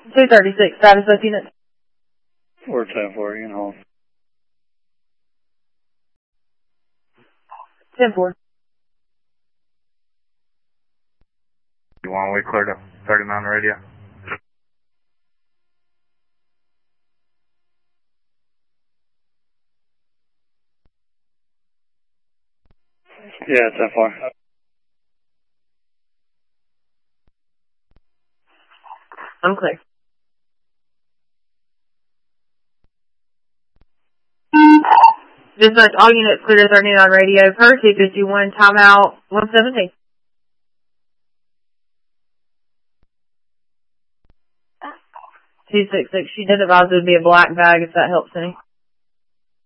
236, status of unit. 410-4, you can hold. 10-4. You want we cleared up 30 on the radio? Yeah, 10-4. I'm clear. Dispatch, all units clear to 30 on radio per 251, timeout 117. 266, she did advise it would be a black bag if that helps any.